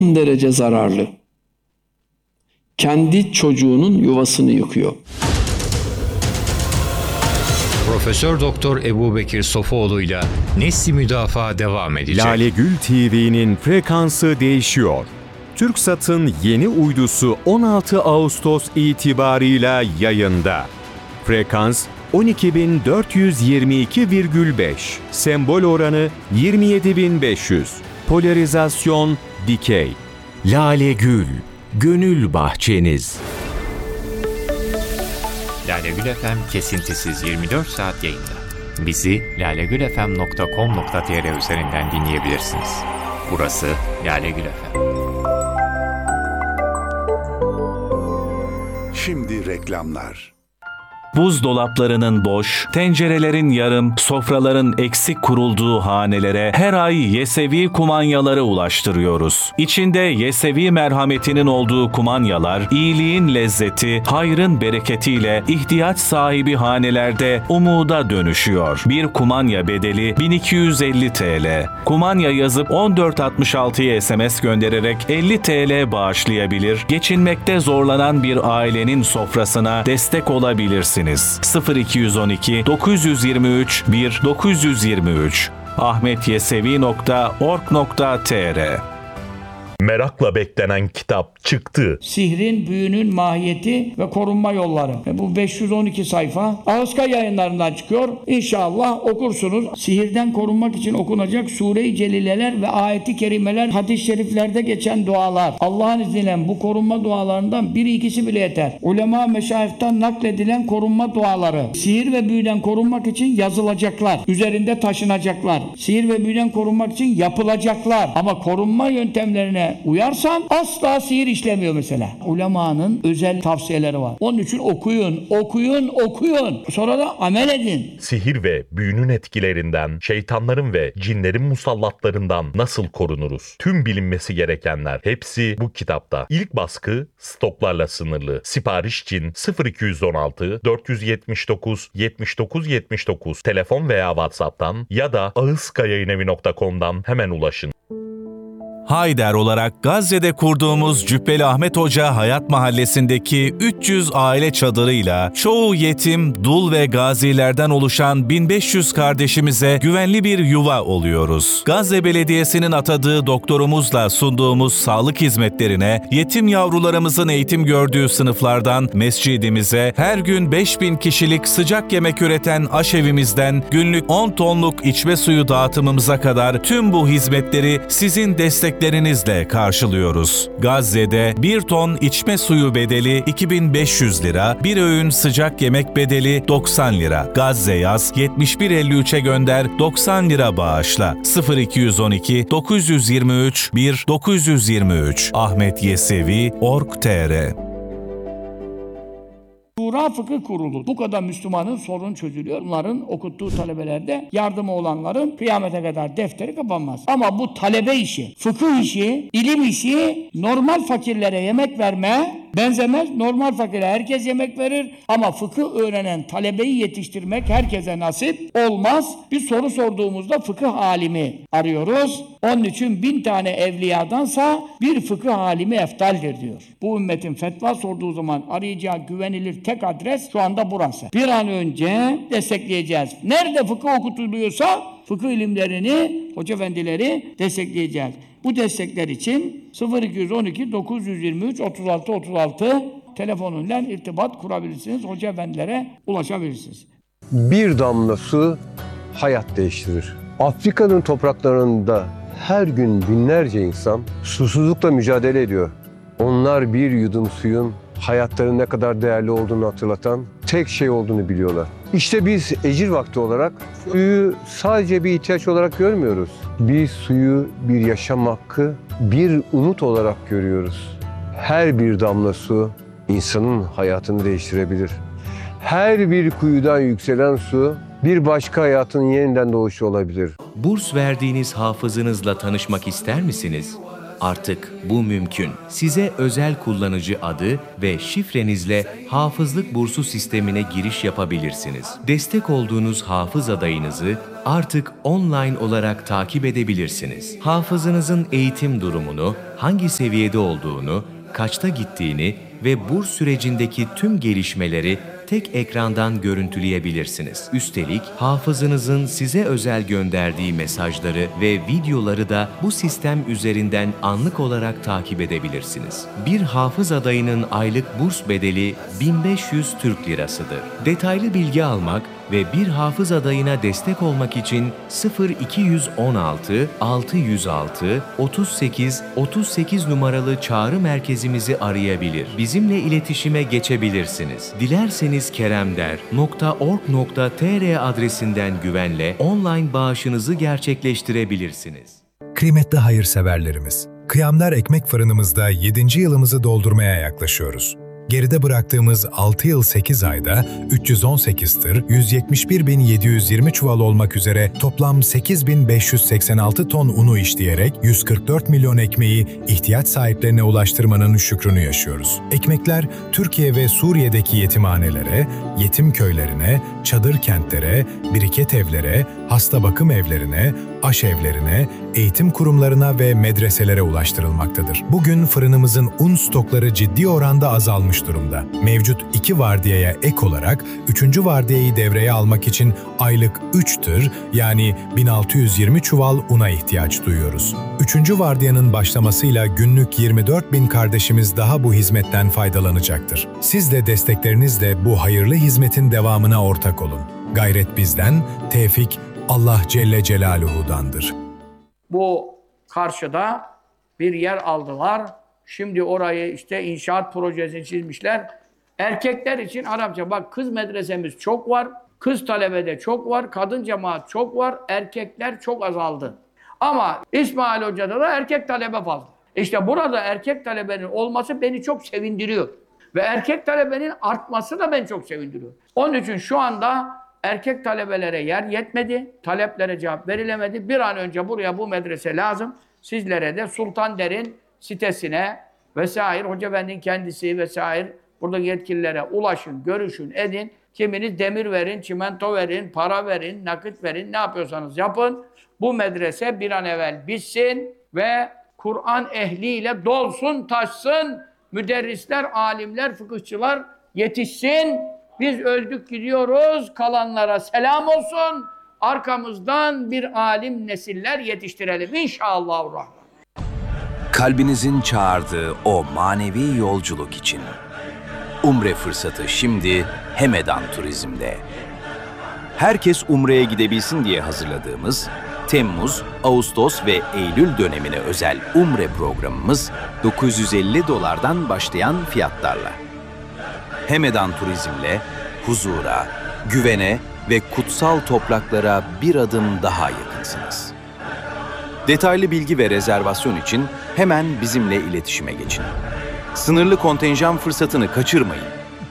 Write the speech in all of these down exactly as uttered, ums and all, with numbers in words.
derece zararlı. Kendi çocuğunun yuvasını yıkıyor. Profesör Doktor Ebubekir Sofuoğlu'yla Nesli Müdafaa devam edecek. Lale Gül T V'nin frekansı değişiyor. TürkSat'ın yeni uydusu on altı Ağustos itibarıyla yayında. Frekans on iki bin dört yüz yirmi iki virgül beş, sembol oranı yirmi yedi bin beş yüz, polarizasyon dikey. Lale Gül, gönül bahçeniz. Lale Gül F M kesintisiz yirmi dört saat yayında. Bizi lalegülfm nokta com nokta tr üzerinden dinleyebilirsiniz. Burası Lale Gül F M. Şimdi reklamlar. Buzdolaplarının boş, tencerelerin yarım, sofraların eksik kurulduğu hanelere her ay Yesevi kumanyaları ulaştırıyoruz. İçinde Yesevi merhametinin olduğu kumanyalar, iyiliğin lezzeti, hayrın bereketiyle ihtiyaç sahibi hanelerde umuda dönüşüyor. Bir kumanya bedeli bin iki yüz elli TL. Kumanya yazıp on dört altmış altıya S M S göndererek elli TL bağışlayabilir, geçinmekte zorlanan bir ailenin sofrasına destek olabilirsiniz. sıfır iki on iki dokuz yüz yirmi üç bir dokuz yüz yirmi üç ahmetyesevi nokta org nokta tr. Merakla beklenen kitap çıktı. Sihrin, büyünün mahiyeti ve korunma yolları. E bu beş yüz on iki sayfa Ağızka Yayınlarından çıkıyor. İnşallah okursunuz. Sihirden korunmak için okunacak Sure-i Celileler ve ayeti kerimeler, hadis-i şeriflerde geçen dualar. Allah'ın izniyle bu korunma dualarından biri ikisi bile yeter. Ulema meşayihten nakledilen korunma duaları. Sihir ve büyüden korunmak için yazılacaklar. Üzerinde taşınacaklar. Sihir ve büyüden korunmak için yapılacaklar. Ama korunma yöntemlerine uyarsan asla sihir işlemiyor mesela. Ulemanın özel tavsiyeleri var. Onun için okuyun, okuyun, okuyun. Sonra da amel edin. Sihir ve büyünün etkilerinden, şeytanların ve cinlerin musallatlarından nasıl korunuruz? Tüm bilinmesi gerekenler hepsi bu kitapta. İlk baskı stoklarla sınırlı. Sipariş için sıfır iki on altı dört yüz yetmiş dokuz yetmiş dokuz yetmiş dokuz telefon veya WhatsApp'tan ya da ağızkayayınevi nokta com'dan hemen ulaşın. Hayder olarak Gazze'de kurduğumuz Cübbeli Ahmet Hoca Hayat Mahallesi'ndeki üç yüz aile çadırıyla çoğu yetim, dul ve gazilerden oluşan bin beş yüz kardeşimize güvenli bir yuva oluyoruz. Gazze Belediyesi'nin atadığı doktorumuzla sunduğumuz sağlık hizmetlerine, yetim yavrularımızın eğitim gördüğü sınıflardan mescidimize, her gün beş bin kişilik sıcak yemek üreten aşevimizden günlük on tonluk içme suyu dağıtımımıza kadar tüm bu hizmetleri sizin destek lerinizle karşılıyoruz. Gazze'de bir ton içme suyu bedeli iki bin beş yüz lira, bir öğün sıcak yemek bedeli doksan lira. Gazze yaz yetmiş bir elli üçe gönder doksan lira bağışla. sıfır iki on iki dokuz yüz yirmi üç bir dokuz yüz yirmi üç ahmetyesevi nokta org nokta tr. Şura Fıkıh Kurulu. Bu kadar Müslümanın sorun çözülüyor. Bunların okuttuğu talebelerde yardımı olanların kıyamete kadar defteri kapanmaz. Ama bu talebe işi, fıkıh işi, ilim işi normal fakirlere yemek verme benzemez. Normal fakire herkes yemek verir ama fıkıh öğrenen talebeyi yetiştirmek herkese nasip olmaz. Bir soru sorduğumuzda fıkıh alimi arıyoruz. Onun için bin tane evliyadansa bir fıkıh alimi eftaldir diyor. Bu ümmetin fetva sorduğu zaman arayacağı güvenilir tek adres şu anda burası. Bir an önce destekleyeceğiz. Nerede fıkıh okutuluyorsa fıkıh ilimlerini, hoca efendileri destekleyeceğiz. Bu destekler için sıfır iki on iki dokuz yüz yirmi üç otuz altı otuz altı telefonuyla irtibat kurabilirsiniz. Hoca efendilere ulaşabilirsiniz. Bir damla su hayat değiştirir. Afrika'nın topraklarında her gün binlerce insan susuzlukla mücadele ediyor. Onlar bir yudum suyun hayatlarının ne kadar değerli olduğunu hatırlatan tek şey olduğunu biliyorlar. İşte biz ecir vakti olarak suyu sadece bir ihtiyaç olarak görmüyoruz. Biz suyu bir yaşam hakkı, bir umut olarak görüyoruz. Her bir damla su insanın hayatını değiştirebilir. Her bir kuyudan yükselen su bir başka hayatın yeniden doğuşu olabilir. Burs verdiğiniz hafızınızla tanışmak ister misiniz? Artık bu mümkün. Size özel kullanıcı adı ve şifrenizle hafızlık bursu sistemine giriş yapabilirsiniz. Destek olduğunuz hafız adayınızı artık online olarak takip edebilirsiniz. Hafızınızın eğitim durumunu, hangi seviyede olduğunu, kaçta gittiğini ve burs sürecindeki tüm gelişmeleri tek ekrandan görüntüleyebilirsiniz. Üstelik hafızınızın size özel gönderdiği mesajları ve videoları da bu sistem üzerinden anlık olarak takip edebilirsiniz. Bir hafız adayının aylık burs bedeli bin beş yüz Türk Lirasıdır. Detaylı bilgi almak ve bir hafız adayına destek olmak için sıfır iki on altı altı yüz altı otuz sekiz otuz sekiz numaralı çağrı merkezimizi arayabilir. Bizimle iletişime geçebilirsiniz. Dilerseniz keremder nokta org nokta tr adresinden güvenle online bağışınızı gerçekleştirebilirsiniz. Kıymetli hayırseverlerimiz, Kıyamlar Ekmek Fırınımızda yedinci yılımızı doldurmaya yaklaşıyoruz. Geride bıraktığımız altı yıl sekiz ayda üç yüz on sekiz tır, yüz yetmiş bir bin yedi yüz yirmi çuval olmak üzere toplam sekiz bin beş yüz seksen altı ton unu işleyerek yüz kırk dört milyon ekmeği ihtiyaç sahiplerine ulaştırmanın şükrünü yaşıyoruz. Ekmekler Türkiye ve Suriye'deki yetimhanelere, yetim köylerine, çadır kentlere, biriket evlere, hasta bakım evlerine, aşevlerine, eğitim kurumlarına ve medreselere ulaştırılmaktadır. Bugün fırınımızın un stokları ciddi oranda azalmış durumda. Mevcut iki vardiyaya ek olarak üçüncü vardiyayı devreye almak için aylık üç tır yani bin altı yüz yirmi çuval una ihtiyaç duyuyoruz. Üçüncü vardiyanın başlamasıyla günlük yirmi dört bin kardeşimiz daha bu hizmetten faydalanacaktır. Siz de desteklerinizle bu hayırlı hizmetin devamına ortak olun. Gayret bizden, tevfik Allah Celle Celaluhu'dandır. Bu karşıda bir yer aldılar. Şimdi orayı işte inşaat projesini çizmişler. Erkekler için Arapça, bak kız medresemiz çok var, kız talebede çok var, kadın cemaat çok var, erkekler çok azaldı. Ama İsmail Hoca'da da erkek talebe fazla. İşte burada erkek talebenin olması beni çok sevindiriyor. Ve erkek talebenin artması da beni çok sevindiriyor. Onun için şu anda erkek talebelere yer yetmedi, taleplere cevap verilemedi. Bir an önce buraya bu medrese lazım. Sizlere de Sultan Der'in sitesine vesaire, Hoca Efendi'nin kendisi vesaire buradaki yetkililere ulaşın, görüşün, edin. Kiminiz demir verin, çimento verin, para verin, nakit verin, ne yapıyorsanız yapın. Bu medrese bir an evvel bitsin ve Kur'an ehliyle dolsun, taşsın. Müderrisler, alimler, fıkıhçılar yetişsin. Biz öldük gidiyoruz, kalanlara selam olsun. Arkamızdan bir alim nesiller yetiştirelim inşallahurrahman. Kalbinizin çağırdığı o manevi yolculuk için. Umre fırsatı şimdi Hemedan Turizm'de. Herkes Umre'ye gidebilsin diye hazırladığımız Temmuz, Ağustos ve Eylül dönemine özel Umre programımız dokuz yüz elli dolardan başlayan fiyatlarla. Hemedan Turizm'le huzura, güvene ve kutsal topraklara bir adım daha yakınsınız. Detaylı bilgi ve rezervasyon için hemen bizimle iletişime geçin. Sınırlı kontenjan fırsatını kaçırmayın.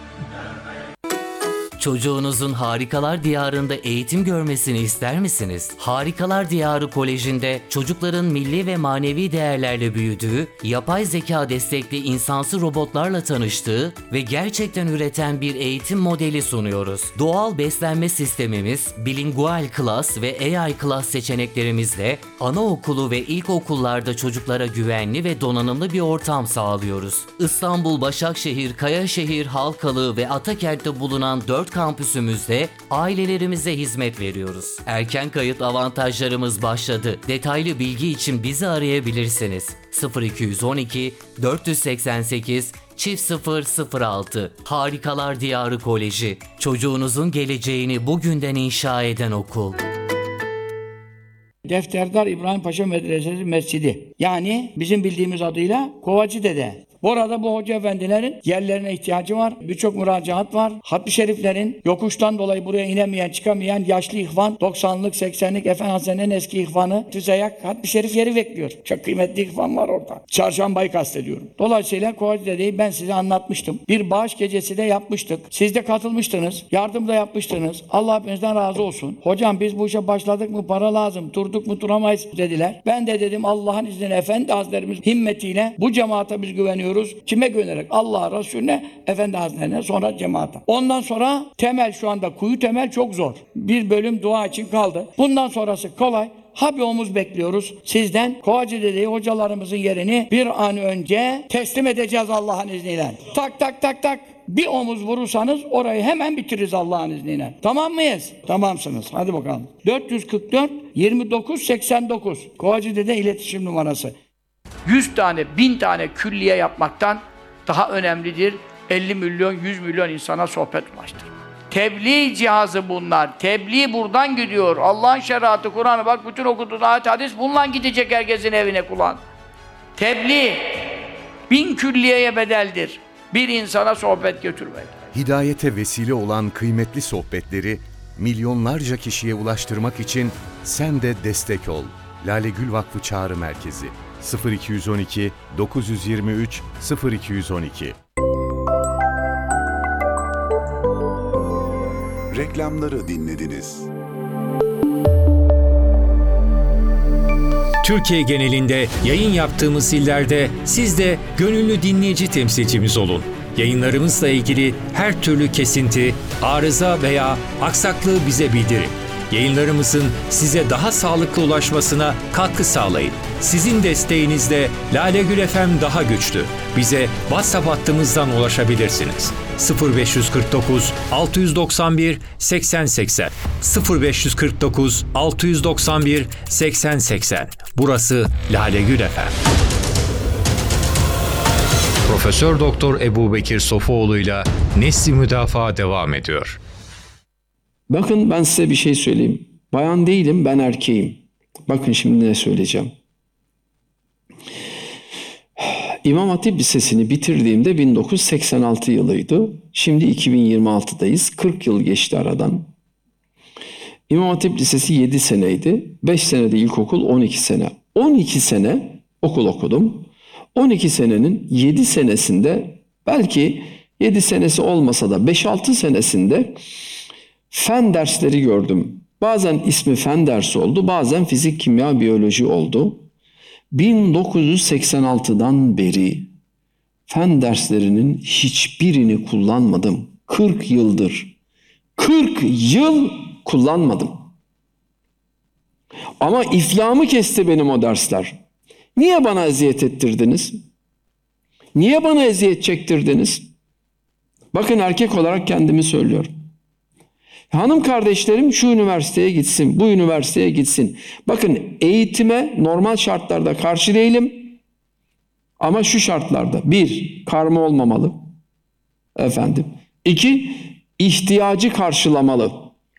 Çocuğunuzun Harikalar Diyarı'nda eğitim görmesini ister misiniz? Harikalar Diyarı Koleji'nde çocukların milli ve manevi değerlerle büyüdüğü, yapay zeka destekli insansı robotlarla tanıştığı ve gerçekten üreten bir eğitim modeli sunuyoruz. Doğal beslenme sistemimiz, bilingual class ve A I class seçeneklerimizle anaokulu ve ilkokullarda çocuklara güvenli ve donanımlı bir ortam sağlıyoruz. İstanbul, Başakşehir, Kayaşehir, Halkalı ve Atakent'te bulunan dört kampüsümüzde ailelerimize hizmet veriyoruz. Erken kayıt avantajlarımız başladı. Detaylı bilgi için bizi arayabilirsiniz. sıfır iki on iki dört seksen sekiz çift sıfır sıfır altı. Harikalar Diyarı Koleji. Çocuğunuzun geleceğini bugünden inşa eden okul. Defterdar İbrahim Paşa Medresesi Mescidi. Yani bizim bildiğimiz adıyla Kovacıdede. Bu arada bu hoca efendilerin yerlerine ihtiyacı var. Birçok müracaat var. Hatmi şeriflerin yokuştan dolayı buraya inemeyen, çıkamayan yaşlı ihvan, doksanlık, seksenlik Efendi Hazretleri'nin eski ihvanı, Tüzeyak Hatmi şerif yeri bekliyor. Çok kıymetli ihvan var orada. Çarşambayı kastediyorum. Dolayısıyla Kovacıdede'yi ben size anlatmıştım. Bir bağış gecesi de yapmıştık. Siz de katılmıştınız. Yardım da yapmıştınız. Allah hepinizden razı olsun. Hocam biz bu işe başladık mı para lazım. Durduk mu duramayız dediler. Ben de dedim Allah'ın izniyle Efendi Hazretlerimiz himmetiyle bu cemaate biz güveniyoruz. inanıyoruz. Kime güvenerek? Allah'a, Resulüne, Efendi Hazretlerine, sonra cemaate. Ondan sonra temel, şu anda kuyu temel çok zor. Bir bölüm dua için kaldı. Bundan sonrası kolay. Ha bir omuz bekliyoruz sizden. Kovacı Dede'yi, hocalarımızın yerini bir an önce teslim edeceğiz Allah'ın izniyle. Tak tak tak tak. Bir omuz vurursanız orayı hemen bitiririz Allah'ın izniyle. Tamam mıyız? Tamamsınız. Hadi bakalım. dört yüz kırk dört yirmi dokuz seksen dokuz. Kovacı Dede iletişim numarası. yüz tane, bin tane külliye yapmaktan daha önemlidir. elli milyon, yüz milyon insana sohbet ulaştırır. Tebliğ cihazı bunlar. Tebliğ buradan gidiyor. Allah'ın şeriatı, Kur'an'ı bak bütün okuduğun ayet hadis bununla gidecek herkesin evine kulağın. Tebliğ bin külliyeye bedeldir. Bir insana sohbet götürmek. Hidayete vesile olan kıymetli sohbetleri milyonlarca kişiye ulaştırmak için sen de destek ol. Lale Gül Vakfı Çağrı Merkezi sıfır iki yüz on iki dokuz yüz yirmi üç sıfır iki yüz on iki. Reklamları dinlediniz. Türkiye genelinde yayın yaptığımız illerde siz de gönüllü dinleyici temsilcimiz olun. Yayınlarımızla ilgili her türlü kesinti, arıza veya aksaklığı bize bildirin. Yayınlarımızın size daha sağlıklı ulaşmasına katkı sağlayın. Sizin desteğinizle Lale Gül F M daha güçlü. Bize WhatsApp hattımızdan ulaşabilirsiniz. sıfır beş kırk dokuz altı yüz doksan bir seksen seksen sıfır beş kırk dokuz altı yüz doksan bir seksen seksen. Burası Lale Gül F M. Profesör Doktor Ebubekir Sofuoğlu'yla Nesli Müdafaa devam ediyor. Bakın ben size bir şey söyleyeyim. Bayan değilim, ben erkeğim. Bakın şimdi ne söyleyeceğim. İmam Hatip Lisesi'ni bitirdiğimde bin dokuz yüz seksen altı yılıydı. Şimdi iki bin yirmi altıdayız. kırk yıl geçti aradan. İmam Hatip Lisesi yedi seneydi. beş senede ilkokul, on iki sene. on iki sene okul okudum. on iki senenin yedi senesinde, belki yedi senesi olmasa da beş altı senesinde fen dersleri gördüm. Bazen ismi fen dersi oldu, bazen fizik, kimya, biyoloji oldu. bin dokuz yüz seksen altıdan beri fen derslerinin hiçbirini kullanmadım. kırk yıldır. kırk yıl kullanmadım. Ama iflahımı kesti benim o dersler. Niye bana eziyet ettirdiniz? Niye bana eziyet çektirdiniz? Bakın erkek olarak kendimi söylüyorum. Hanım kardeşlerim şu üniversiteye gitsin, bu üniversiteye gitsin. Bakın eğitime normal şartlarda karşı değilim. Ama şu şartlarda. Bir, karma olmamalı. Efendim. İki, ihtiyacı karşılamalı.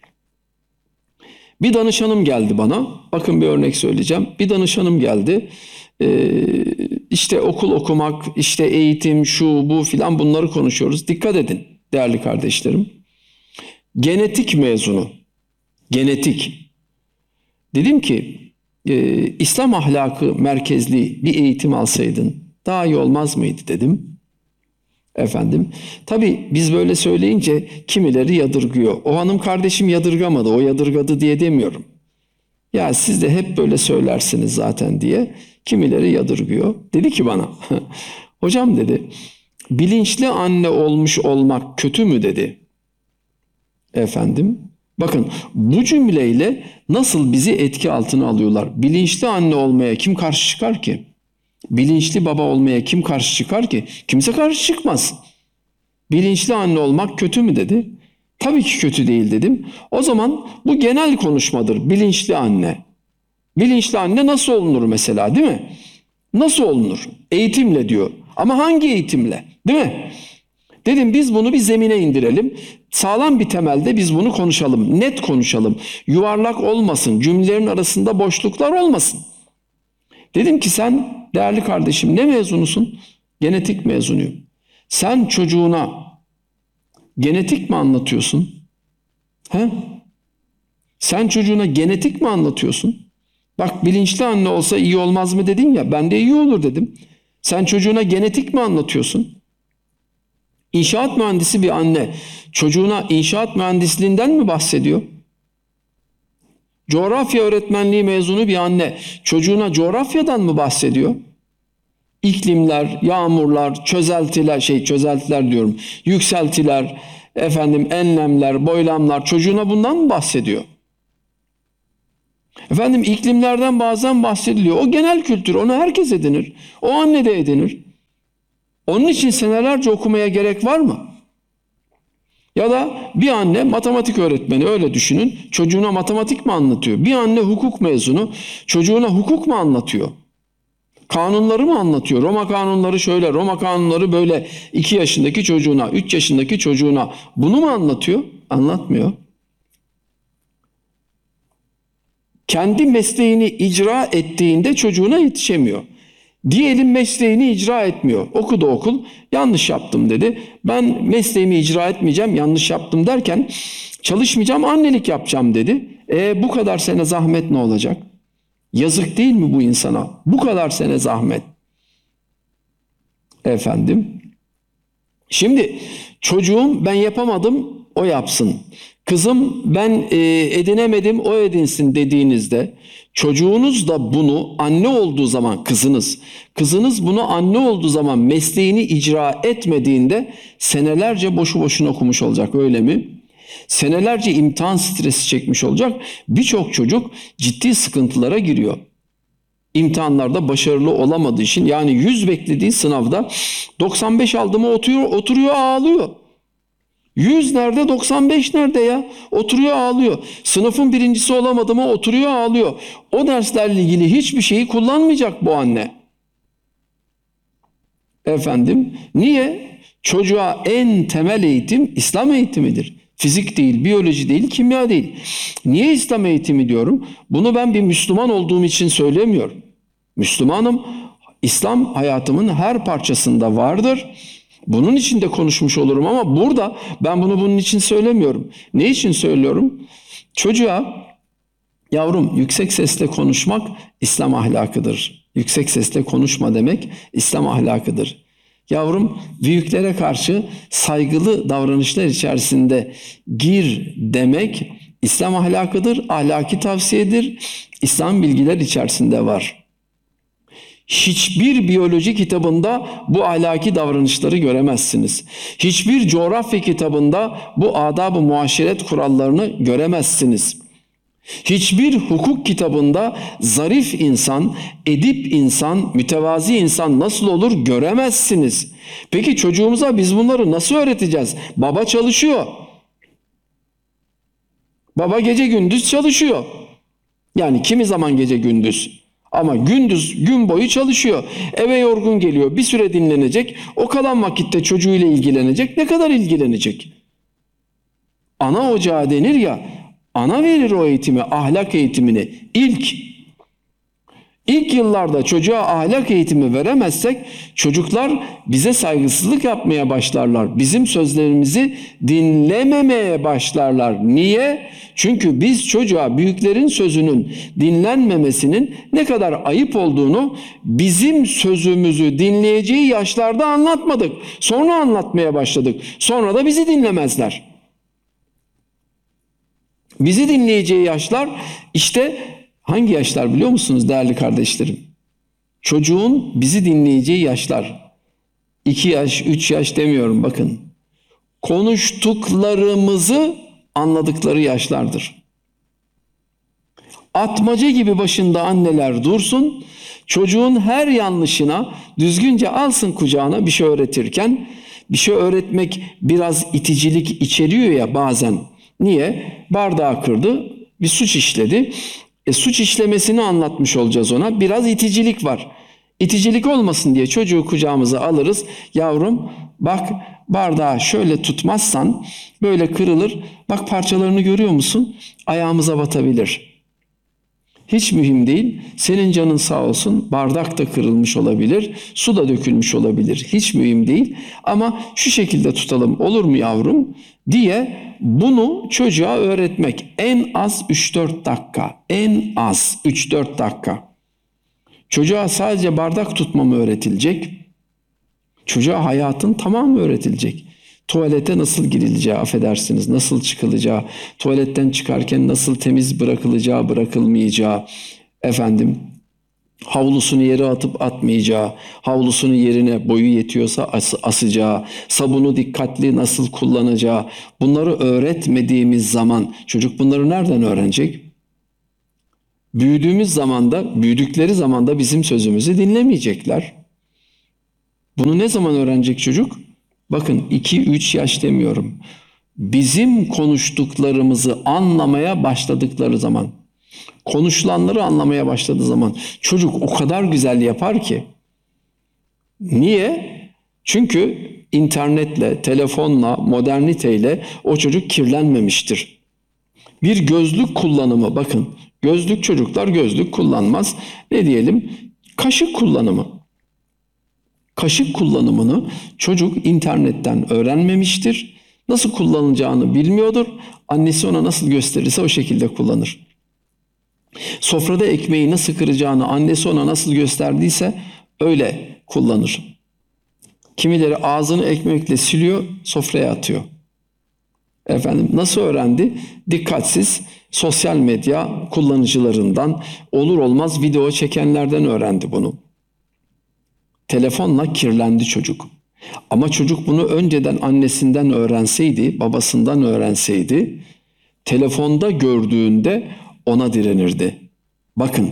Bir danışanım geldi bana. Bakın bir örnek söyleyeceğim. Bir danışanım geldi. Ee, işte okul okumak, işte eğitim, şu, bu filan bunları konuşuyoruz. Dikkat edin değerli kardeşlerim. Genetik mezunu. Genetik. Dedim ki e, İslam ahlakı merkezli bir eğitim alsaydın daha iyi olmaz mıydı dedim. Efendim. Tabii biz böyle söyleyince kimileri yadırgıyor. O hanım kardeşim yadırgamadı, o yadırgadı diye demiyorum. Ya siz de hep böyle söylersiniz zaten diye kimileri yadırgıyor. Dedi ki bana, hocam dedi, bilinçli anne olmuş olmak kötü mü dedi. Efendim, bakın bu cümleyle nasıl bizi etki altına alıyorlar. Bilinçli anne olmaya kim karşı çıkar ki? Bilinçli baba olmaya kim karşı çıkar ki? Kimse karşı çıkmaz. Bilinçli anne olmak kötü mü dedi. Tabii ki kötü değil dedim. O zaman bu genel konuşmadır. Bilinçli anne. Bilinçli anne nasıl olunur mesela, değil mi? Nasıl olunur? Eğitimle diyor. Ama hangi eğitimle? Değil mi? Dedim biz bunu bir zemine indirelim. Sağlam bir temelde biz bunu konuşalım. Net konuşalım. Yuvarlak olmasın. Cümlelerin arasında boşluklar olmasın. Dedim ki sen değerli kardeşim ne mezunusun? Genetik mezunuyum. Sen çocuğuna genetik mi anlatıyorsun? He? Sen çocuğuna genetik mi anlatıyorsun? Bak bilinçli anne olsa iyi olmaz mı dedin ya, ben de iyi olur dedim. Sen çocuğuna genetik mi anlatıyorsun? İnşaat mühendisi bir anne çocuğuna inşaat mühendisliğinden mi bahsediyor? Coğrafya öğretmenliği mezunu bir anne çocuğuna coğrafyadan mı bahsediyor? iklimler, yağmurlar, çözeltiler, şey çözeltiler diyorum, yükseltiler, efendim enlemler, boylamlar, çocuğuna bundan mı bahsediyor? Efendim iklimlerden bazen bahsediliyor. O genel kültür, onu herkes edinir. O anne de edinir. Onun için senelerce okumaya gerek var mı? Ya da bir anne matematik öğretmeni, öyle düşünün, çocuğuna matematik mi anlatıyor? Bir anne hukuk mezunu çocuğuna hukuk mu anlatıyor? Kanunları mı anlatıyor? Roma kanunları şöyle, Roma kanunları böyle. iki yaşındaki çocuğuna, üç yaşındaki çocuğuna bunu mu anlatıyor? Anlatmıyor. Kendi mesleğini icra ettiğinde çocuğuna yetişemiyor. Diyelim mesleğini icra etmiyor. Okudu okul, yanlış yaptım dedi. Ben mesleğimi icra etmeyeceğim, yanlış yaptım derken çalışmayacağım, annelik yapacağım dedi. E bu kadar sene zahmet ne olacak? Yazık değil mi bu insana? Bu kadar sene zahmet. Efendim. Şimdi çocuğum ben yapamadım, o yapsın. Kızım ben e, edinemedim, o edinsin dediğinizde çocuğunuz da bunu anne olduğu zaman, kızınız, kızınız bunu anne olduğu zaman mesleğini icra etmediğinde senelerce boşu boşuna okumuş olacak, öyle mi? Senelerce imtihan stresi çekmiş olacak. Birçok çocuk ciddi sıkıntılara giriyor. İmtihanlarda başarılı olamadığı için, yani yüz beklediği sınavda doksan beş aldı mı oturuyor, oturuyor ağlıyor. yüz nerede, doksan beş nerede ya? Oturuyor ağlıyor. Sınıfın birincisi olamadı mı oturuyor ağlıyor. O derslerle ilgili hiçbir şeyi kullanmayacak bu anne. Efendim, niye? Çocuğa en temel eğitim İslam eğitimidir. Fizik değil, biyoloji değil, kimya değil. Niye İslam eğitimi diyorum? Bunu ben bir Müslüman olduğum için söylemiyorum. Müslümanım, İslam hayatımın her parçasında vardır. Bunun için de konuşmuş olurum ama burada ben bunu bunun için söylemiyorum. Ne için söylüyorum? Çocuğa, yavrum yüksek sesle konuşmak İslam ahlakıdır. Yüksek sesle konuşma demek İslam ahlakıdır. Yavrum büyüklere karşı saygılı davranışlar içerisinde gir demek İslam ahlakıdır, ahlaki tavsiyedir. İslam bilgiler içerisinde var. Hiçbir biyoloji kitabında bu ahlaki davranışları göremezsiniz. Hiçbir coğrafya kitabında bu adab-ı muaşeret kurallarını göremezsiniz. Hiçbir hukuk kitabında zarif insan, edip insan, mütevazi insan nasıl olur göremezsiniz. Peki çocuğumuza biz bunları nasıl öğreteceğiz? Baba çalışıyor. Baba gece gündüz çalışıyor. Yani kimi zaman gece gündüz. Ama gündüz gün boyu çalışıyor. Eve yorgun geliyor. Bir süre dinlenecek. O kalan vakitte çocuğuyla ilgilenecek. Ne kadar ilgilenecek? Ana ocağı denir ya. Ana verir o eğitimi, ahlak eğitimini. İlk, ilk yıllarda çocuğa ahlak eğitimi veremezsek çocuklar bize saygısızlık yapmaya başlarlar. Bizim sözlerimizi dinlememeye başlarlar. Niye? Çünkü biz çocuğa büyüklerin sözünün dinlenmemesinin ne kadar ayıp olduğunu bizim sözümüzü dinleyeceği yaşlarda anlatmadık. Sonra anlatmaya başladık. Sonra da bizi dinlemezler. Bizi dinleyeceği yaşlar işte hangi yaşlar biliyor musunuz değerli kardeşlerim? Çocuğun bizi dinleyeceği yaşlar. iki yaş, üç yaş demiyorum bakın. Konuştuklarımızı anladıkları yaşlardır. Atmaca gibi başında anneler dursun, çocuğun her yanlışına düzgünce alsın kucağına bir şey öğretirken, bir şey öğretmek biraz iticilik içeriyor ya bazen. Niye? Bardağı kırdı, bir suç işledi. E, suç işlemesini anlatmış olacağız ona. Biraz iticilik var. İticilik olmasın diye çocuğu kucağımıza alırız. Yavrum bak bardağı şöyle tutmazsan böyle kırılır. Bak parçalarını görüyor musun? Ayağımıza batabilir. Hiç mühim değil. Senin canın sağ olsun. Bardak da kırılmış olabilir. Su da dökülmüş olabilir. Hiç mühim değil. Ama şu şekilde tutalım olur mu yavrum? Diye bunu çocuğa öğretmek. En az üç dört dakika. En az üç dört dakika. Çocuğa sadece bardak tutma mı öğretilecek? Çocuğa hayatın tamamı öğretilecek. Tuvalete nasıl girileceği, affedersiniz, nasıl çıkılacağı, tuvaletten çıkarken nasıl temiz bırakılacağı, bırakılmayacağı, efendim, Havlusunu yere atıp atmayacağı, havlusunu yerine boyu yetiyorsa as- asacağı, sabunu dikkatli nasıl kullanacağı, bunları öğretmediğimiz zaman çocuk bunları nereden öğrenecek? Büyüdüğümüz zamanda, büyüdükleri zamanda bizim sözümüzü dinlemeyecekler. Bunu ne zaman öğrenecek çocuk? Bakın iki üç yaş demiyorum. Bizim konuştuklarımızı anlamaya başladıkları zaman, konuşulanları anlamaya başladığı zaman çocuk o kadar güzel yapar ki. Niye? Çünkü internetle, telefonla, moderniteyle o çocuk kirlenmemiştir. Bir gözlük kullanımı, bakın gözlük, çocuklar gözlük kullanmaz. Ne diyelim? Kaşık kullanımı. Kaşık kullanımını çocuk internetten öğrenmemiştir. Nasıl kullanılacağını bilmiyordur. Annesi ona nasıl gösterirse o şekilde kullanır. Sofrada ekmeği nasıl kıracağını annesi ona nasıl gösterdiyse öyle kullanır. Kimileri ağzını ekmekle siliyor, sofraya atıyor. Efendim nasıl öğrendi? Dikkatsiz sosyal medya kullanıcılarından, olur olmaz video çekenlerden öğrendi bunu. Telefonla kirlendi çocuk. Ama çocuk bunu önceden annesinden öğrenseydi, babasından öğrenseydi, telefonda gördüğünde ona direnirdi. Bakın,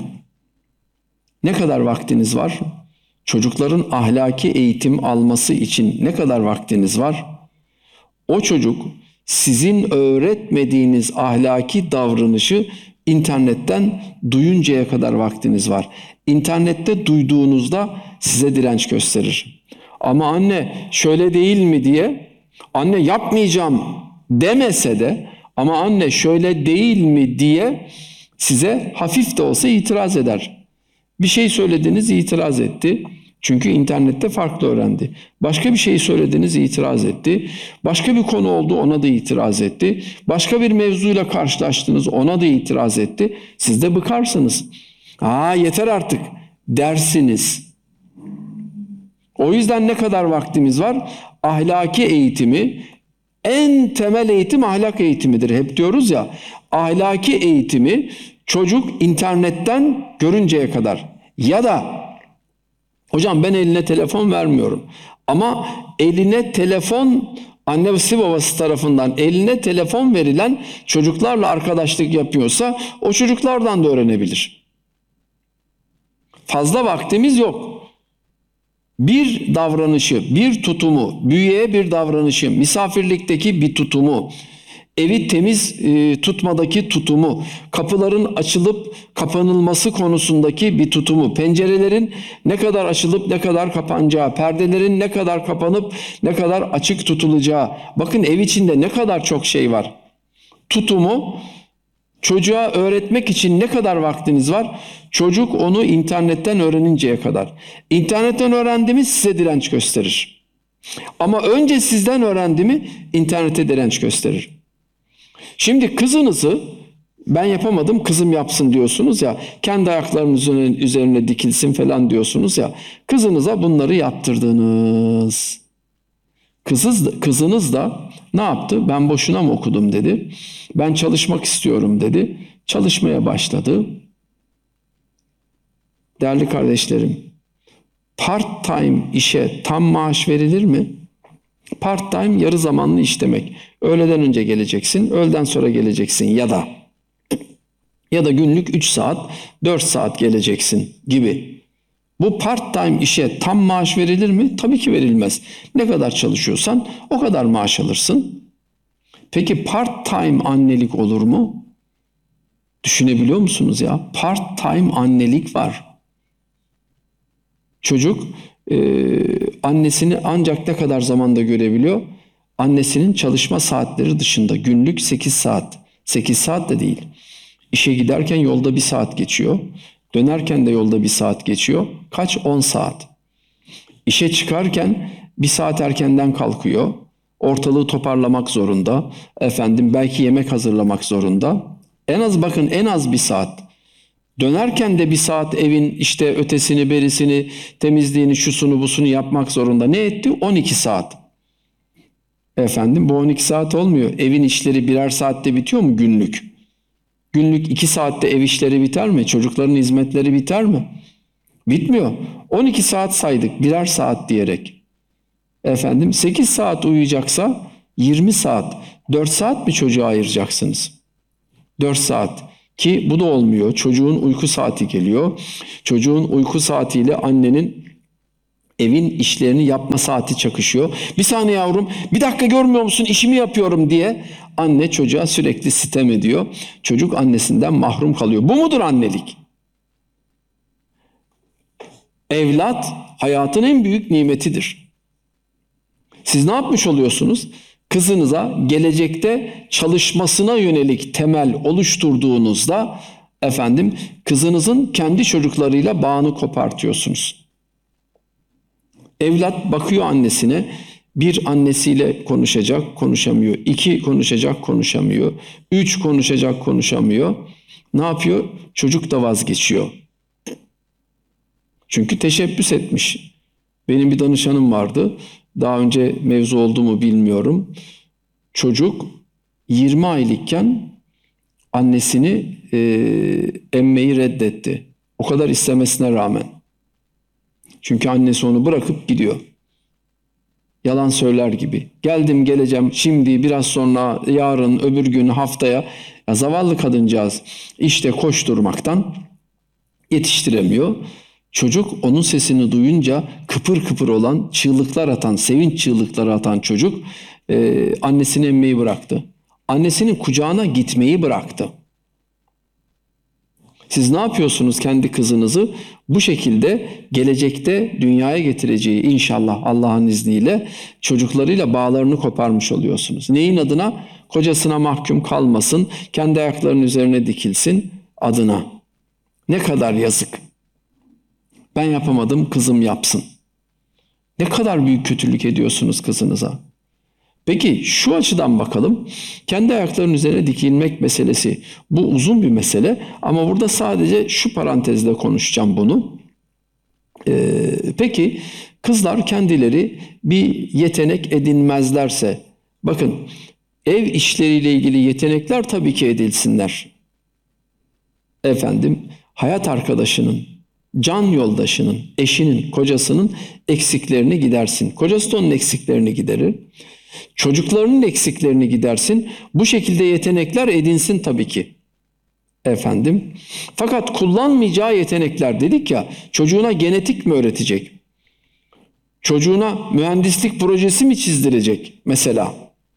ne kadar vaktiniz var? Çocukların ahlaki eğitim alması için ne kadar vaktiniz var? O çocuk sizin öğretmediğiniz ahlaki davranışı internetten duyuncaya kadar vaktiniz var. İnternette duyduğunuzda size direnç gösterir. Ama anne şöyle değil mi diye, anne yapmayacağım demese de ama anne şöyle değil mi diye size hafif de olsa itiraz eder. Bir şey söylediniz, itiraz etti. Çünkü internette farklı öğrendi. Başka bir şey söylediniz, itiraz etti. Başka bir konu oldu, ona da itiraz etti. Başka bir mevzuyla karşılaştınız, ona da itiraz etti. Siz de bıkarsınız. Aa yeter artık dersiniz. O yüzden ne kadar vaktimiz var? Ahlaki eğitimi, en temel eğitim ahlak eğitimidir. Hep diyoruz ya, ahlaki eğitimi çocuk internetten görünceye kadar. Ya da hocam ben eline telefon vermiyorum ama eline telefon, annesi babası tarafından eline telefon verilen çocuklarla arkadaşlık yapıyorsa o çocuklardan da öğrenebilir. Fazla vaktimiz yok. Bir davranışı, bir tutumu, büyüğe bir davranışı, misafirlikteki bir tutumu, evi temiz e, tutmadaki tutumu, kapıların açılıp kapanılması konusundaki bir tutumu, pencerelerin ne kadar açılıp ne kadar kapanacağı, perdelerin ne kadar kapanıp ne kadar açık tutulacağı. Bakın ev içinde ne kadar çok şey var. Tutumu çocuğa öğretmek için ne kadar vaktiniz var? Çocuk onu internetten öğreninceye kadar. İnternetten öğrendi mi size direnç gösterir. Ama önce sizden öğrendi mi internete direnç gösterir. Şimdi kızınızı ben yapamadım kızım yapsın diyorsunuz ya, kendi ayaklarınızın üzerine dikilsin falan diyorsunuz ya, kızınıza bunları yaptırdınız. Kızınız, kızınız da ne yaptı? Ben boşuna mı okudum dedi. Ben çalışmak istiyorum dedi. Çalışmaya başladı. Değerli kardeşlerim, part time işe tam maaş verilir mi? Part time yarı zamanlı iş demek. Öğleden önce geleceksin, öğleden sonra geleceksin ya da ya da günlük üç saat, dört saat geleceksin gibi. Bu part time işe tam maaş verilir mi? Tabii ki verilmez. Ne kadar çalışıyorsan o kadar maaş alırsın. Peki part time annelik olur mu? Düşünebiliyor musunuz ya? Part time annelik var. Çocuk e, annesini ancak ne kadar zamanda görebiliyor? Annesinin çalışma saatleri dışında günlük sekiz saat. sekiz saat de değil. İşe giderken yolda bir saat geçiyor. Dönerken de yolda bir saat geçiyor. Kaç? on saat. İşe çıkarken bir saat erkenden kalkıyor. Ortalığı toparlamak zorunda. Efendim belki yemek hazırlamak zorunda. En az bakın en az bir saat. Dönerken de bir saat evin işte ötesini, berisini, temizliğini, şusunu, busunu yapmak zorunda. Ne etti? on iki saat. Efendim bu on iki saat olmuyor. Evin işleri birer saatte bitiyor mu günlük? Günlük iki saatte ev işleri biter mi? Çocukların hizmetleri biter mi? Bitmiyor. on iki saat saydık birer saat diyerek. Efendim sekiz saat uyuyacaksa yirmi saat. dört saat mi çocuğa ayıracaksınız? dört saat. Ki bu da olmuyor. Çocuğun uyku saati geliyor. Çocuğun uyku saatiyle annenin evin işlerini yapma saati çakışıyor. Bir saniye yavrum, bir dakika görmüyor musun işimi yapıyorum diye anne çocuğa sürekli sitem ediyor. Çocuk annesinden mahrum kalıyor. Bu mudur annelik? Evlat hayatın en büyük nimetidir. Siz ne yapmış oluyorsunuz? Kızınıza gelecekte çalışmasına yönelik temel oluşturduğunuzda efendim kızınızın kendi çocuklarıyla bağını kopartıyorsunuz. Evlat bakıyor annesine, bir annesiyle konuşacak, konuşamıyor. İki konuşacak, konuşamıyor. Üç konuşacak, konuşamıyor. Ne yapıyor? Çocuk da vazgeçiyor. Çünkü teşebbüs etmiş. Benim bir danışanım vardı. Daha önce mevzu oldu mu bilmiyorum. Çocuk yirmi aylıkken annesini e, emmeyi reddetti. O kadar istemesine rağmen. Çünkü annesi onu bırakıp gidiyor. Yalan söyler gibi. Geldim geleceğim şimdi biraz sonra yarın öbür gün haftaya. Ya zavallı kadıncağız işte koşturmaktan yetiştiremiyor. Çocuk onun sesini duyunca kıpır kıpır olan, çığlıklar atan, sevinç çığlıkları atan çocuk e, annesini emmeyi bıraktı. Annesinin kucağına gitmeyi bıraktı. Siz ne yapıyorsunuz kendi kızınızı? Bu şekilde gelecekte dünyaya getireceği inşallah Allah'ın izniyle çocuklarıyla bağlarını koparmış oluyorsunuz. Neyin adına? Kocasına mahkum kalmasın, kendi ayaklarının üzerine dikilsin adına. Ne kadar yazık. Ben yapamadım, kızım yapsın. Ne kadar büyük kötülük ediyorsunuz kızınıza. Peki şu açıdan bakalım. Kendi ayaklarının üzerine dikilmek meselesi. Bu uzun bir mesele ama burada sadece şu parantezle konuşacağım bunu. Ee, peki kızlar kendileri bir yetenek edinmezlerse, bakın ev işleriyle ilgili yetenekler tabii ki edilsinler. Efendim hayat arkadaşının, can yoldaşının, eşinin, kocasının eksiklerini gidersin. Kocası da onun eksiklerini giderir. Çocuklarının eksiklerini gidersin. Bu şekilde yetenekler edinsin tabii ki. Efendim. Fakat kullanmayacağı yetenekler dedik ya, çocuğuna genetik mi öğretecek? Çocuğuna mühendislik projesi mi çizdirecek mesela?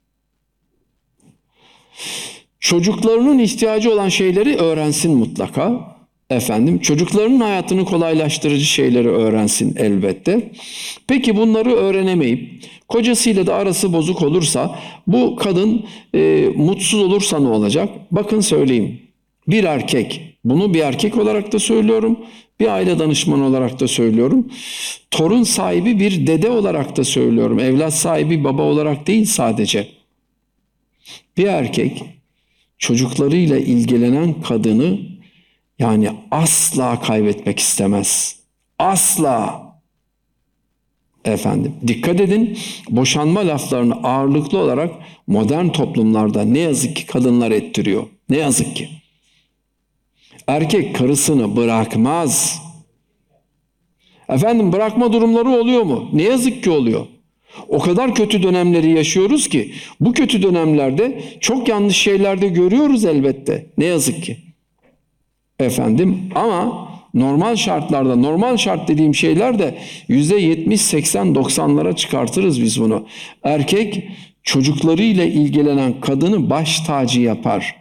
Çocuklarının ihtiyacı olan şeyleri öğrensin mutlaka. Efendim, çocuklarının hayatını kolaylaştırıcı şeyleri öğrensin elbette. Peki bunları öğrenemeyip kocasıyla da arası bozuk olursa, bu kadın e, mutsuz olursa ne olacak? Bakın söyleyeyim. Bir erkek, bunu bir erkek olarak da söylüyorum, bir aile danışmanı olarak da söylüyorum. Torun sahibi bir dede olarak da söylüyorum. Evlat sahibi baba olarak değil sadece. Bir erkek çocuklarıyla ilgilenen kadını yani asla kaybetmek istemez. Asla. Efendim, dikkat edin, boşanma laflarını ağırlıklı olarak modern toplumlarda ne yazık ki kadınlar ettiriyor. Ne yazık ki. Erkek karısını bırakmaz. Efendim, bırakma durumları oluyor mu? Ne yazık ki oluyor. O kadar kötü dönemleri yaşıyoruz ki bu kötü dönemlerde çok yanlış şeyler de görüyoruz elbette. Ne yazık ki. Efendim, ama normal şartlarda, normal şart dediğim şeyler de yüzde yetmiş seksen doksanlara çıkartırız biz bunu. Erkek çocuklarıyla ilgilenen kadını baş tacı yapar.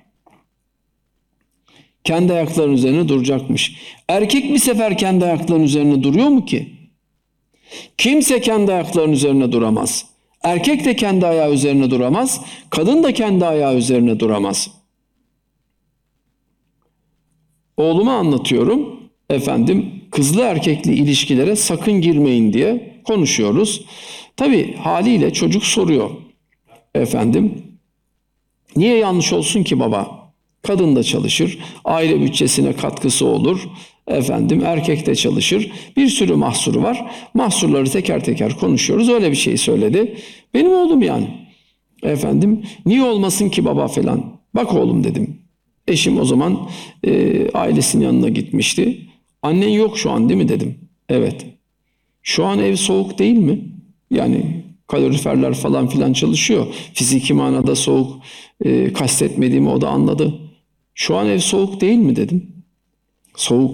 Kendi ayaklarının üzerine duracakmış. Erkek bir sefer kendi ayaklarının üzerine duruyor mu ki? Kimse kendi ayaklarının üzerine duramaz. Erkek de kendi ayağı üzerine duramaz. Kadın da kendi ayağı üzerine duramaz. Oğluma anlatıyorum. Efendim, kızlı erkekli ilişkilere sakın girmeyin diye konuşuyoruz. Tabii haliyle çocuk soruyor. Efendim, niye yanlış olsun ki baba? Kadın da çalışır, aile bütçesine katkısı olur. Efendim, erkek de çalışır. Bir sürü mahsuru var. Mahsurları teker teker konuşuyoruz. Öyle bir şey söyledi. Benim oğlum yani. Efendim, niye olmasın ki baba falan. Bak oğlum dedim. Eşim o zaman e, ailesinin yanına gitmişti. Annen yok şu an değil mi dedim. Evet. Şu an ev soğuk değil mi? Yani kaloriferler falan filan çalışıyor. Fiziki manada soğuk e, kastetmediğimi o da anladı. Şu an ev soğuk değil mi dedim. Soğuk.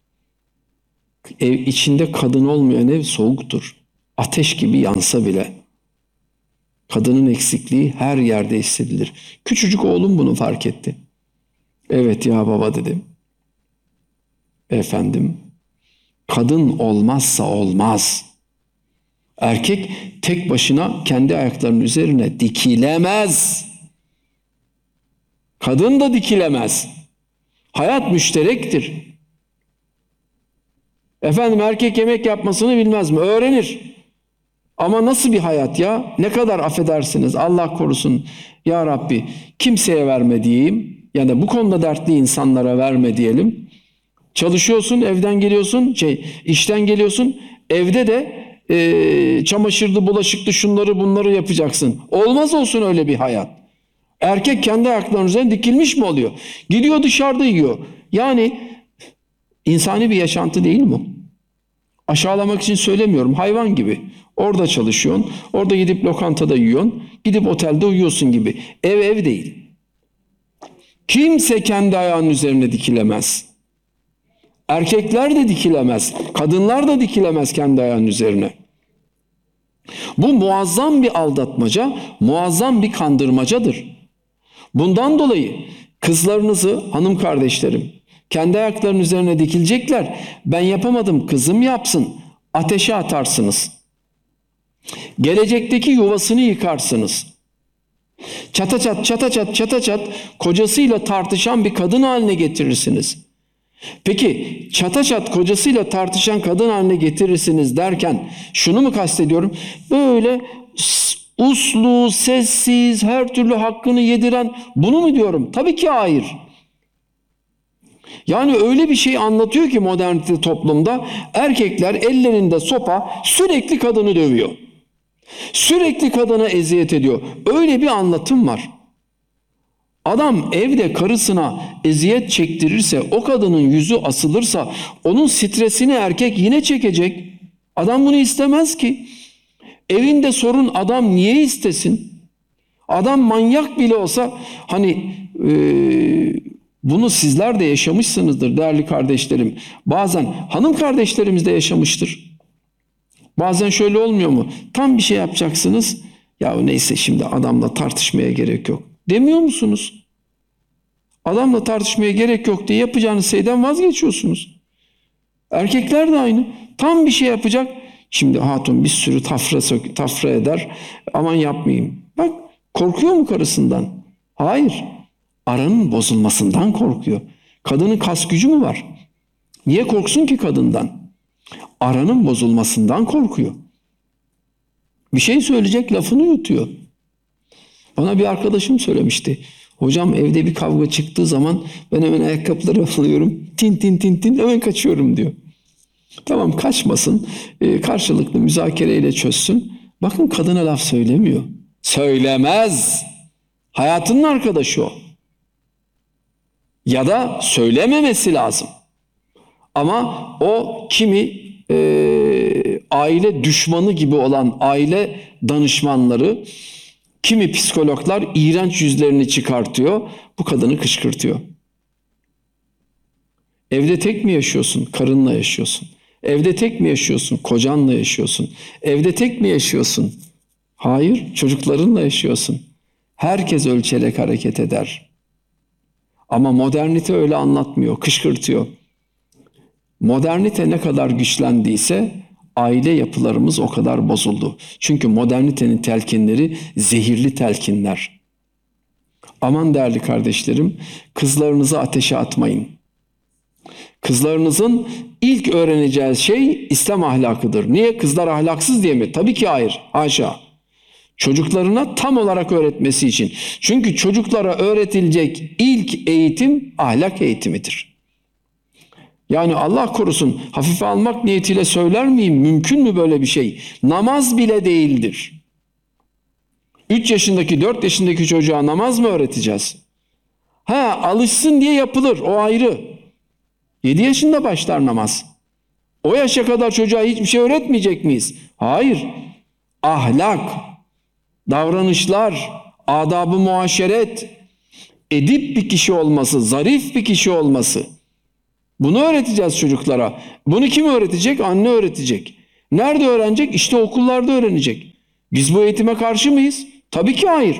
Ev içinde kadın olmayan ev soğuktur. Ateş gibi yansa bile. Kadının eksikliği her yerde hissedilir. Küçücük oğlum bunu fark etti. Evet ya baba dedim. Efendim, kadın olmazsa olmaz. Erkek tek başına kendi ayaklarının üzerine dikilemez. Kadın da dikilemez. Hayat müşterektir. Efendim erkek yemek yapmasını bilmez mi? Öğrenir. Ama nasıl bir hayat ya? Ne kadar affedersiniz, Allah korusun ya Rabbi, kimseye verme diyeyim. Yani bu konuda dertli insanlara verme diyelim. Çalışıyorsun, evden geliyorsun, şey, işten geliyorsun, evde de e, çamaşırdı, bulaşıktı, şunları bunları yapacaksın. Olmaz olsun öyle bir hayat. Erkek kendi ayaklarının üzerine dikilmiş mi oluyor? Gidiyor dışarıda yiyor. Yani insani bir yaşantı değil mi? Aşağılamak için söylemiyorum. Hayvan gibi. Orada çalışıyorsun, orada gidip lokantada yiyorsun, gidip otelde uyuyorsun gibi. Ev ev değil. Kimse kendi ayağının üzerine dikilemez. Erkekler de dikilemez. Kadınlar da dikilemez kendi ayağının üzerine. Bu muazzam bir aldatmaca, muazzam bir kandırmacadır. Bundan dolayı kızlarınızı, hanım kardeşlerim, kendi ayaklarının üzerine dikilecekler. Ben yapamadım, kızım yapsın. Ateşe atarsınız. Gelecekteki yuvasını yıkarsınız. Çata çat, çata çat, çata çat kocasıyla tartışan bir kadın haline getirirsiniz. Peki çata çat kocasıyla tartışan kadın haline getirirsiniz derken şunu mu kastediyorum? Böyle uslu, sessiz, her türlü hakkını yediren, bunu mu diyorum? Tabii ki hayır. Yani öyle bir şey anlatıyor ki modernite toplumda erkekler ellerinde sopa sürekli kadını dövüyor. Sürekli kadına eziyet ediyor. Öyle bir anlatım var. Adam evde karısına eziyet çektirirse, o kadının yüzü asılırsa onun stresini erkek yine çekecek. Adam bunu istemez ki. Evinde sorun adam niye istesin? Adam manyak bile olsa hani e, bunu sizler de yaşamışsınızdır değerli kardeşlerim. Bazen hanım kardeşlerimiz de yaşamıştır. Bazen şöyle olmuyor mu? Tam bir şey yapacaksınız. Ya neyse şimdi adamla tartışmaya gerek yok. Demiyor musunuz? Adamla tartışmaya gerek yok diye yapacağınız şeyden vazgeçiyorsunuz. Erkekler de aynı. Tam bir şey yapacak. Şimdi hatun bir sürü tafra, sök, tafra eder. Aman yapmayayım. Bak korkuyor mu karısından? Hayır. Aranın bozulmasından korkuyor. Kadının kas gücü mü var? Niye korksun ki kadından? Aranın bozulmasından korkuyor. Bir şey söyleyecek, lafını yutuyor. Bana bir arkadaşım söylemişti. Hocam evde bir kavga çıktığı zaman ben hemen ayakkabıları alıyorum. Tin tin tin tin hemen kaçıyorum diyor. Tamam kaçmasın. E, karşılıklı müzakereyle çözsün. Bakın kadına laf söylemiyor. Söylemez. Hayatının arkadaşı o. Ya da söylememesi lazım. Ama o kimi e, aile düşmanı gibi olan aile danışmanları, kimi psikologlar iğrenç yüzlerini çıkartıyor, bu kadını kışkırtıyor. Evde tek mi yaşıyorsun? Karınla yaşıyorsun. Evde tek mi yaşıyorsun? Kocanla yaşıyorsun. Evde tek mi yaşıyorsun? Hayır, çocuklarınla yaşıyorsun. Herkes ölçerek hareket eder. Ama modernite öyle anlatmıyor, kışkırtıyor. Modernite ne kadar güçlendiyse aile yapılarımız o kadar bozuldu. Çünkü modernitenin telkinleri zehirli telkinler. Aman değerli kardeşlerim, kızlarınızı ateşe atmayın. Kızlarınızın ilk öğreneceği şey İslam ahlakıdır. Niye? Kızlar ahlaksız diye mi? Tabii ki hayır. Haşa. Çocuklarına tam olarak öğretmesi için. Çünkü çocuklara öğretilecek ilk eğitim ahlak eğitimidir. Yani Allah korusun hafife almak niyetiyle söyler miyim? Mümkün mü böyle bir şey? Namaz bile değildir. üç yaşındaki, dört yaşındaki çocuğa namaz mı öğreteceğiz? Ha, alışsın diye yapılır, o ayrı. yedi yaşında başlar namaz. O yaşa kadar çocuğa hiçbir şey öğretmeyecek miyiz? Hayır. Ahlak, davranışlar, adab-ı muaşeret, edip bir kişi olması, zarif bir kişi olması. Bunu öğreteceğiz çocuklara. Bunu kim öğretecek? Anne öğretecek. Nerede öğrenecek? İşte okullarda öğrenecek. Biz bu eğitime karşı mıyız? Tabii ki hayır.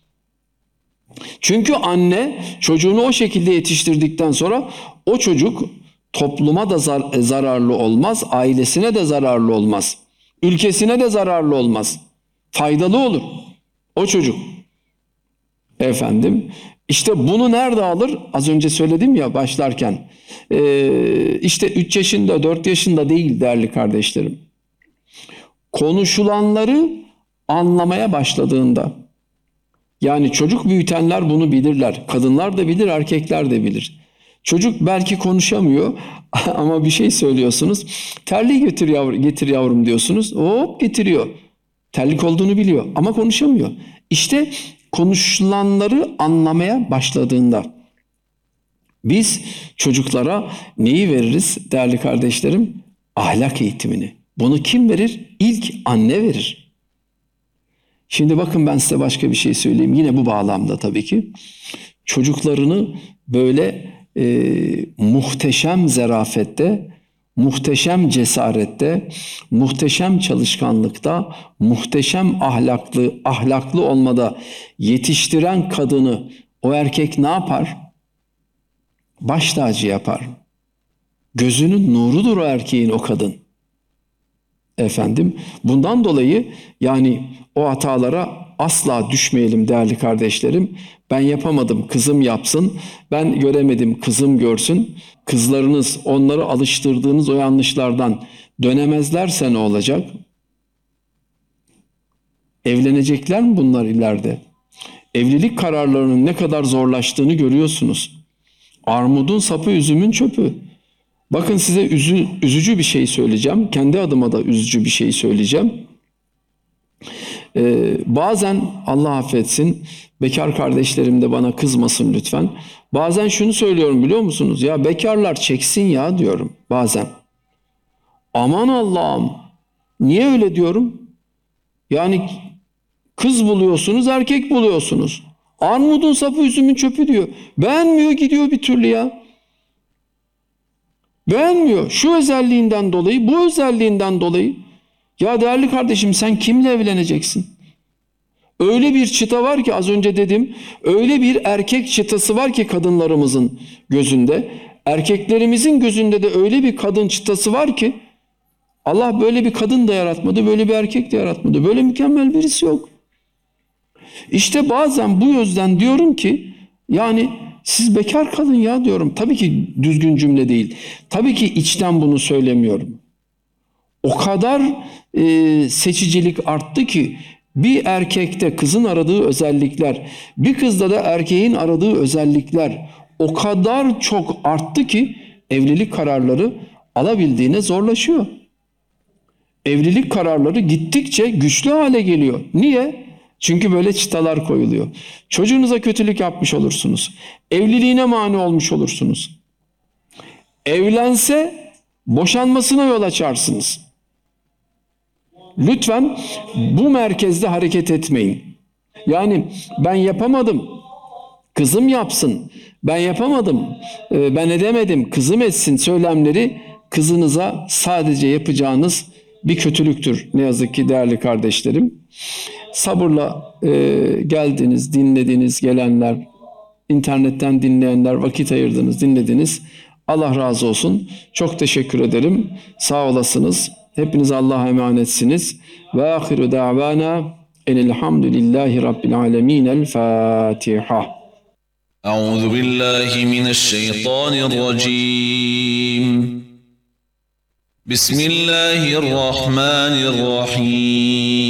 Çünkü anne çocuğunu o şekilde yetiştirdikten sonra o çocuk topluma da zar- zararlı olmaz, ailesine de zararlı olmaz, ülkesine de zararlı olmaz. Faydalı olur o çocuk. Efendim, işte bunu nerede alır? Az önce söyledim ya başlarken. Ee, işte üç yaşında, dört yaşında değil değerli kardeşlerim. Konuşulanları anlamaya başladığında. Yani çocuk büyütenler bunu bilirler. Kadınlar da bilir, erkekler de bilir. Çocuk belki konuşamıyor ama bir şey söylüyorsunuz. Terliği getir yavrum, getir yavrum diyorsunuz. Hop getiriyor. Terlik olduğunu biliyor ama konuşamıyor. İşte konuşulanları anlamaya başladığında biz çocuklara neyi veririz değerli kardeşlerim? Ahlak eğitimini. Bunu kim verir? İlk anne verir. Şimdi bakın ben size başka bir şey söyleyeyim. Yine bu bağlamda tabii ki. Çocuklarını böyle e, muhteşem zerafette, muhteşem cesarette, muhteşem çalışkanlıkta, muhteşem ahlaklı, ahlaklı olmada yetiştiren kadını o erkek ne yapar? Baş tacı yapar. Gözünün nurudur o erkeğin, o kadın. Efendim, bundan dolayı yani o hatalara asla düşmeyelim değerli kardeşlerim. Ben yapamadım, kızım yapsın. Ben göremedim, kızım görsün. Kızlarınız onları alıştırdığınız o yanlışlardan dönemezlerse ne olacak? Evlenecekler mi bunlar ileride? Evlilik kararlarının ne kadar zorlaştığını görüyorsunuz. Armudun sapı, üzümün çöpü. Bakın size üzü, üzücü bir şey söyleyeceğim. Kendi adıma da üzücü bir şey söyleyeceğim. Ee, bazen Allah affetsin, bekar kardeşlerim de bana kızmasın lütfen. Bazen şunu söylüyorum biliyor musunuz? Ya bekarlar çeksin ya diyorum bazen. Aman Allah'ım, niye öyle diyorum? Yani kız buluyorsunuz, erkek buluyorsunuz. Armudun sapı, üzümün çöpü diyor. Beğenmiyor, gidiyor bir türlü ya. Beğenmiyor. Şu özelliğinden dolayı, bu özelliğinden dolayı. Ya değerli kardeşim, sen kimle evleneceksin? Öyle bir çıta var ki, az önce dedim, öyle bir erkek çıtası var ki kadınlarımızın gözünde. Erkeklerimizin gözünde de öyle bir kadın çıtası var ki Allah böyle bir kadın da yaratmadı, böyle bir erkek de yaratmadı. Böyle mükemmel birisi yok. İşte bazen bu yüzden diyorum ki yani siz bekar kalın ya diyorum. Tabii ki düzgün cümle değil. Tabii ki içten bunu söylemiyorum. O kadar e, seçicilik arttı ki bir erkekte kızın aradığı özellikler, bir kızda da erkeğin aradığı özellikler o kadar çok arttı ki evlilik kararları alabildiğine zorlaşıyor. Evlilik kararları gittikçe güçlü hale geliyor. Niye? Çünkü böyle çıtalar koyuluyor. Çocuğunuza kötülük yapmış olursunuz. Evliliğine mani olmuş olursunuz. Evlense boşanmasına yol açarsınız. Lütfen bu merkezde hareket etmeyin. Yani ben yapamadım, kızım yapsın. Ben yapamadım, ben edemedim, kızım etsin söylemleri kızınıza sadece yapacağınız bir kötülüktür. Ne yazık ki değerli kardeşlerim. Sabırla e, geldiniz, dinlediniz, gelenler, internetten dinleyenler, vakit ayırdınız, dinlediniz. Allah razı olsun. Çok teşekkür ederim. Sağ olasınız. Hepiniz Allah'a emanetsiniz. Ve ahiru da'vana enelhamdülillahi rabbil alemin. El Fatiha. Euzu billahi mineşşeytanirracim. Bismillahirrahmanirrahim.